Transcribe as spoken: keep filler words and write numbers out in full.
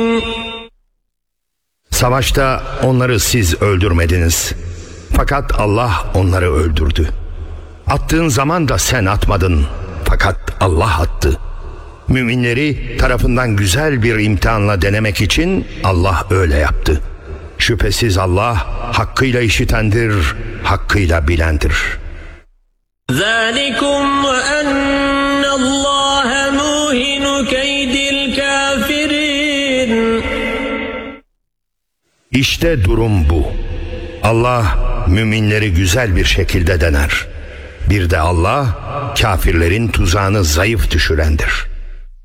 Savaşta onları siz öldürmediniz. Fakat Allah onları öldürdü. Attığın zaman da sen atmadın. Fakat Allah attı. Müminleri tarafından güzel bir imtihanla denemek için Allah öyle yaptı. Şüphesiz Allah hakkıyla işitendir, hakkıyla bilendir. ذَٰلِكُمْ وَأَنَّ اللّٰهَ مُوهِنُ كَيْدِ الْكَافِرِينَ. İşte durum bu. Allah müminleri güzel bir şekilde dener. Bir de Allah kafirlerin tuzağını zayıf düşürendir.